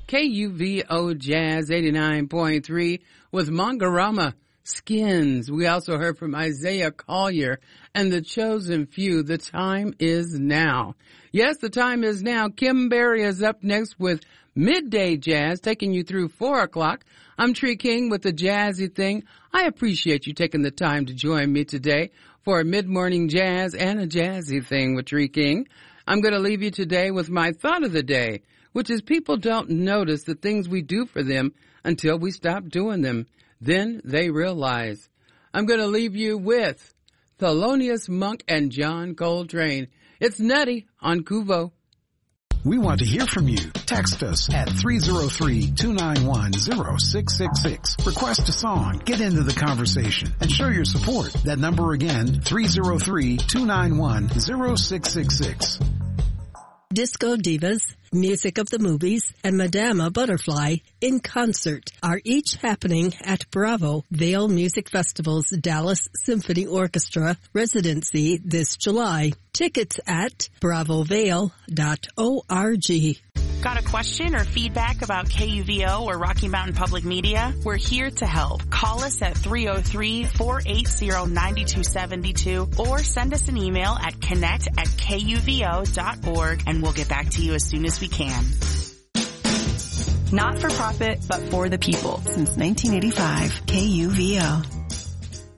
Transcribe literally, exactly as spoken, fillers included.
K U V O Jazz eighty-nine point three with Mongarama Skins. We also heard from Isaiah Collier and the Chosen Few. The time is now. Yes, the time is now. Kim Berry is up next with Midday Jazz, taking you through four o'clock. I'm Tree King with the Jazzy Thing. I appreciate you taking the time to join me today for a mid-morning jazz and a jazzy thing with Tree King. I'm going to leave you today with my thought of the day, which is people don't notice the things we do for them until we stop doing them. Then they realize. I'm going to leave you with Thelonious Monk and John Coltrane. It's Nutty on Kuvo. We want to hear from you. Text us at three oh three, two nine one, oh six six six. Request a song, get into the conversation, and show your support. That number again, three oh three, two nine one, oh six six six. Disco Divas, Music of the Movies, and Madama Butterfly in concert are each happening at Bravo Vale Music Festival's Dallas Symphony Orchestra residency this July. Tickets at bravo vale dot org. Got a question or feedback about K U V O or Rocky Mountain Public Media? We're here to help. Call us at three oh three, four eight zero, nine two seven two or send us an email at connect at K U V O dot org and we'll get back to you as soon as we can. Not for profit, but for the people. Since nineteen eighty-five, K U V O.